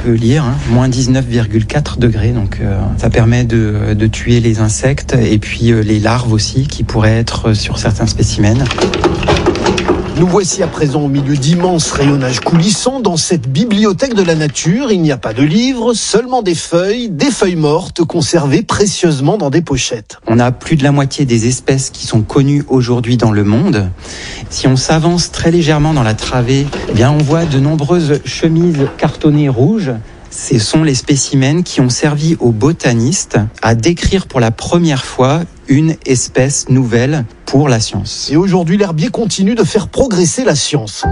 peut lire, moins 19,4 degrés. Donc ça permet de tuer les insectes et puis les larves aussi qui pourraient être sur certains spécimens. Nous voici à présent au milieu d'immenses rayonnages coulissants. Dans cette bibliothèque de la nature, il n'y a pas de livres, seulement des feuilles mortes conservées précieusement dans des pochettes. On a plus de la moitié des espèces qui sont connues aujourd'hui dans le monde. Si on s'avance très légèrement dans la travée, eh bien on voit de nombreuses chemises cartonnées rouges. Ce sont les spécimens qui ont servi aux botanistes à décrire pour la première fois une espèce nouvelle pour la science. Et aujourd'hui, l'herbier continue de faire progresser la science.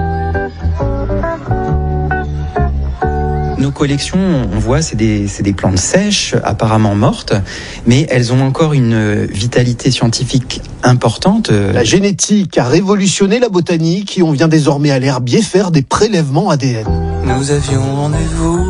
Nos collections, on voit, c'est des plantes sèches, apparemment mortes, mais elles ont encore une vitalité scientifique importante. La génétique a révolutionné la botanique et on vient désormais à l'herbier faire des prélèvements ADN. Nous avions rendez-vous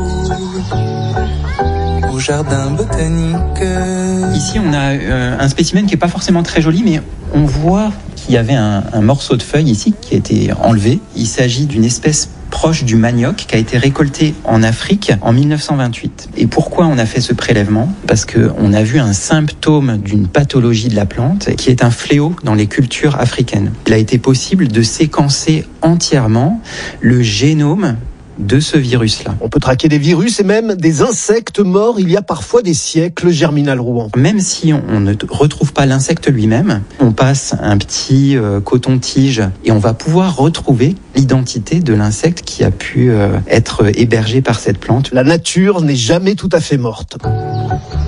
au jardin botanique. Ici, on a un spécimen qui est pas forcément très joli, mais on voit qu'il y avait un morceau de feuille ici qui a été enlevé. Il s'agit d'une espèce proche du manioc qui a été récolté en Afrique en 1928. Et pourquoi on a fait ce prélèvement ? Parce qu'on a vu un symptôme d'une pathologie de la plante qui est un fléau dans les cultures africaines. Il a été possible de séquencer entièrement le génome de ce virus-là. On peut traquer des virus et même des insectes morts il y a parfois des siècles, Germinal Rouen. Même si on ne retrouve pas l'insecte lui-même, on passe un petit coton-tige et on va pouvoir retrouver l'identité de l'insecte qui a pu être hébergé par cette plante. La nature n'est jamais tout à fait morte.